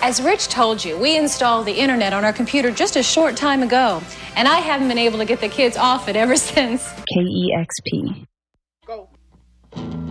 As Rich told you, we installed the internet on our computer just a short time ago, and I haven't been able to get the kids off it ever since. KEXP. Go.